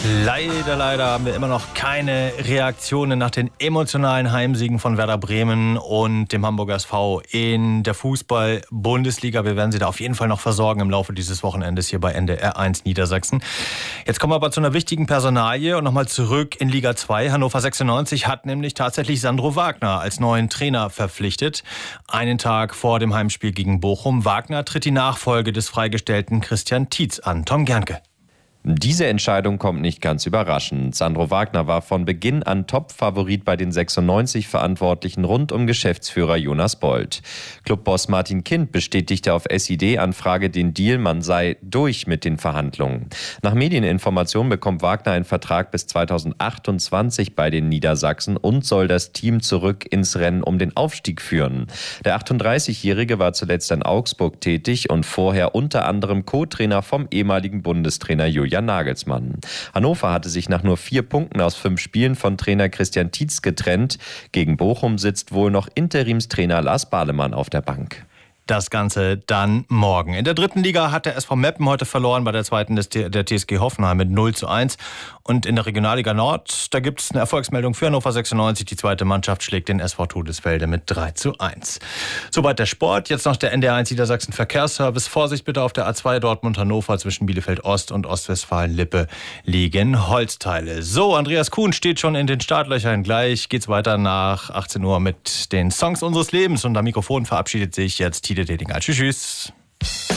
Leider haben wir immer noch keine Reaktionen nach den emotionalen Heimsiegen von Werder Bremen und dem Hamburger SV in der Fußball-Bundesliga. Wir werden Sie da auf jeden Fall noch versorgen im Laufe dieses Wochenendes hier bei NDR 1 Niedersachsen. Jetzt kommen wir aber zu einer wichtigen Personalie und nochmal zurück in Liga 2. Hannover 96 hat nämlich tatsächlich Sandro Wagner als neuen Trainer verpflichtet. Einen Tag vor dem Heimspiel gegen Bochum. Wagner tritt die Nachfolge des freigestellten Christian Tietz an. Tom Gernke. Diese Entscheidung kommt nicht ganz überraschend. Sandro Wagner war von Beginn an Top-Favorit bei den 96-Verantwortlichen rund um Geschäftsführer Jonas Bold. Clubboss Martin Kind bestätigte auf SID-Anfrage den Deal, man sei durch mit den Verhandlungen. Nach Medieninformationen bekommt Wagner einen Vertrag bis 2028 bei den Niedersachsen und soll das Team zurück ins Rennen um den Aufstieg führen. Der 38-Jährige war zuletzt in Augsburg tätig und vorher unter anderem Co-Trainer vom ehemaligen Bundestrainer Julian Nagelsmann. Hannover hatte sich nach nur 4 Punkten aus 5 Spielen von Trainer Christian Tietz getrennt. Gegen Bochum sitzt wohl noch Interimstrainer Lars Balemann auf der Bank. Das Ganze dann morgen. In der 3. Liga hat der SV Meppen heute verloren, bei der 2. der TSG Hoffenheim mit 0:1. Und in der Regionalliga Nord, da gibt es eine Erfolgsmeldung für Hannover 96. Die 2. Mannschaft schlägt den SV Todesfelde mit 3:1. Soweit der Sport. Jetzt noch der NDR 1 Niedersachsen Verkehrsservice. Vorsicht bitte auf der A2 Dortmund-Hannover zwischen Bielefeld Ost und Ostwestfalen-Lippe liegen Holzteile. So, Andreas Kuhn steht schon in den Startlöchern. Gleich geht's weiter nach 18 Uhr mit den Songs unseres Lebens. Und am Mikrofon verabschiedet sich jetzt Tide Dedinger. Tschüss.